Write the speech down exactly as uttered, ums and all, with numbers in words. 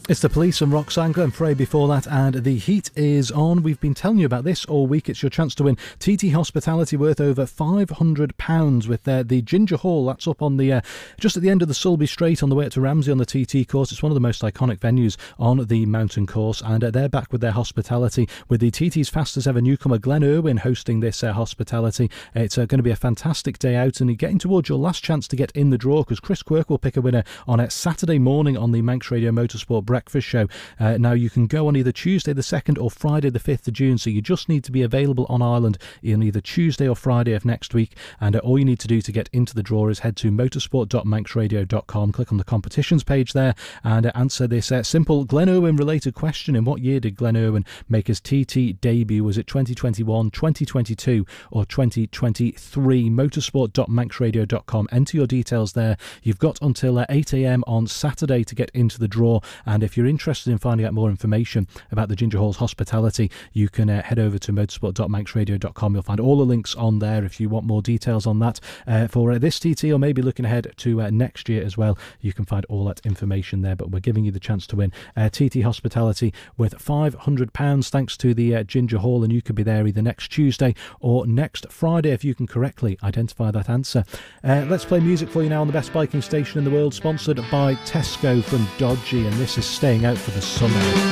It's the Police and Roxanne, Glenn Frey before that, and the heat is on. We've been telling you about this all week. It's your chance to win T T Hospitality worth over five hundred pounds with uh, the Ginger Hall. That's up on the uh, just at the end of the Sulby Straight on the way up to Ramsey on the T T course. It's one of the most iconic venues on the mountain course, and uh, they're back with their hospitality with the T T's fastest ever newcomer Glenn Irwin hosting this uh, hospitality. It's uh, going to be a fantastic day out, and you're getting towards your last chance to get in the draw because Chris Quirk will pick a winner on a Saturday morning on the Manx Radio Motorsport Breakfast Show. Uh, now you can go on either Tuesday the second or Friday the fifth of June, so you just need to be available on Ireland in either Tuesday or Friday of next week, and uh, all you need to do to get into the draw is head to motorsport dot manx radio dot com, click on the competitions page there, and uh, answer this uh, simple Glenn Irwin related question. In what year did Glenn Irwin make his T T debut? Was it twenty twenty-one, twenty twenty-two or twenty twenty-three? motorsport dot manx radio dot com. Enter your details there. You've got until uh, eight a m on Saturday to get into the draw, and if you're interested in finding out more information about the Ginger Hall's hospitality, you can uh, head over to motorsport dot manx radio dot com. You'll find all the links on there if you want more details on that uh, for uh, this T T, or maybe looking ahead to uh, next year as well. You can find all that information there, but we're giving you the chance to win uh, T T hospitality with five hundred pounds thanks to the uh, Ginger Hall, and you could be there either next Tuesday or next Friday if you can correctly identify that answer. Uh, let's play music for you now on the best biking station in the world, sponsored by Tesco from Dodgy, and this is Staying Out for the Summer.